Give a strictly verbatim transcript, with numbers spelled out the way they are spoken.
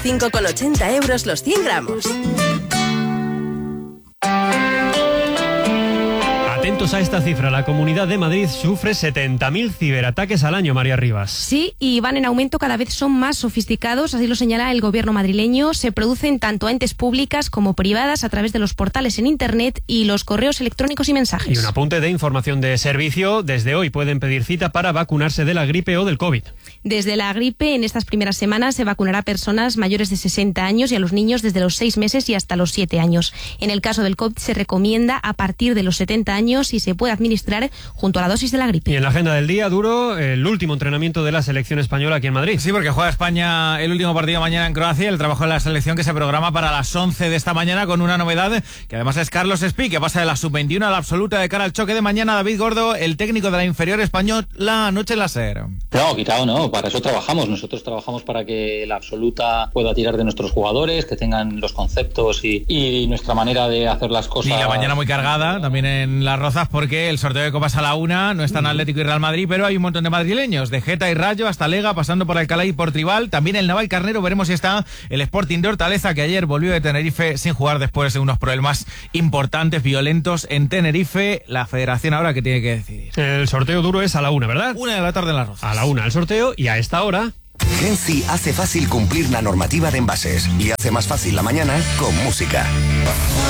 cinco con ochenta euros los cien gramos. Atentos a esta cifra, la Comunidad de Madrid sufre setenta mil ciberataques al año, María Rivas. Sí, y van en aumento, cada vez son más sofisticados, así lo señala el gobierno madrileño. Se producen tanto a entes públicas como privadas a través de los portales en Internet y los correos electrónicos y mensajes. Y un apunte de información de servicio, desde hoy pueden pedir cita para vacunarse de la gripe o del COVID. Desde la gripe, en estas primeras semanas se vacunará a personas mayores de sesenta años y a los niños desde los seis meses y hasta los siete años. En el caso del COVID se recomienda a partir de los setenta años y se puede administrar junto a la dosis de la gripe. Y en la agenda del día, Duro, el último entrenamiento de la selección española aquí en Madrid. Sí, porque juega España el último partido mañana en Croacia, el trabajo de la selección que se programa para las once de esta mañana con una novedad que además es Carlos Espí, que pasa de la sub veintiuno a la absoluta de cara al choque de mañana. David Gordo, el técnico de la inferior español, la noche láser. No, quitado no, para eso trabajamos. Nosotros trabajamos para que la absoluta pueda tirar de nuestros jugadores, que tengan los conceptos y, y nuestra manera de hacer las cosas. Y la mañana muy cargada, también en Las Rozas, porque el sorteo de Copas a la una, no están Atlético y Real Madrid, pero hay un montón de madrileños, de Geta y Rayo hasta Lega, pasando por Alcalá y por Tribal, también el Naval Carnero. Veremos si está el Sporting de Hortaleza, que ayer volvió de Tenerife sin jugar después de unos problemas importantes, violentos en Tenerife. La federación ahora que tiene que decidir. El sorteo, Duro, es a la una, ¿verdad? Una de la tarde en Las Rozas. A la una el sorteo, y a esta hora... Genci hace fácil cumplir la normativa de envases y hace más fácil la mañana con música.